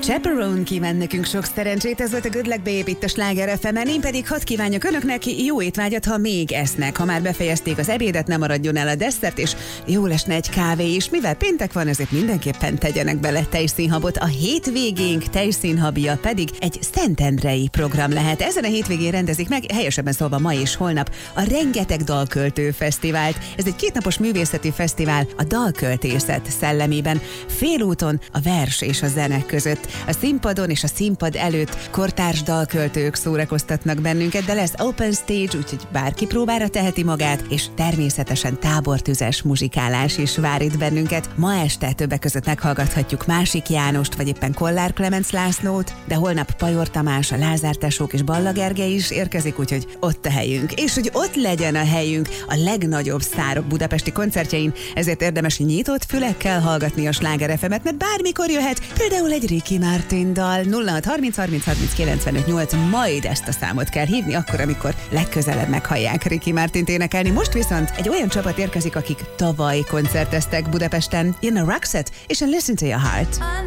Chaperone kíván nekünk sok szerencsét, ez volt a Good Luck Babe itt a Sláger FM-en, én pedig hadd kívánjak önöknek jó étvágyat, ha még esznek. Ha már befejezték az ebédet, nem maradjon el a desszert, és jó lesne egy kávé is. Mivel péntek van, ezért mindenképpen tegyenek bele tejszínhabot. A hétvégénk tejszínhabja pedig egy szentendrei program lehet. Ezen a hétvégén rendezik meg, helyesebben szólva ma és holnap, a Rengeteg Dalköltő Fesztivált. Ez egy kétnapos művészeti fesztivál a dalköltészet szellemében, félúton a vers és a zene között. A színpadon és a színpad előtt kortárs dalköltők szórakoztatnak bennünket, de lesz open stage, úgyhogy bárki próbára teheti magát, és természetesen tábortüzes muzsikálás is vár itt bennünket. Ma este többek között meghallgathatjuk Másik Jánost, vagy éppen Kollár Klemenc Lászlót, de holnap Pajor Tamás, a Lázár tesók és Balla Gergely is érkezik, úgyhogy ott a helyünk. És hogy ott legyen a helyünk a legnagyobb sztárok budapesti koncertjein, ezért érdemes nyitott fülekkel hallgatni a Sláger FM-et, mert bármikor jöhet például egy Ricky Martin dal. 06 30 30 30 95 8, majd ezt a számot kell hívni, akkor, amikor legközelebb meghallják Ricky Martint énekelni. Most viszont egy olyan csapat érkezik, akik tavaly koncerteztek Budapesten. Jön a Roxette és a Listen to Your Heart.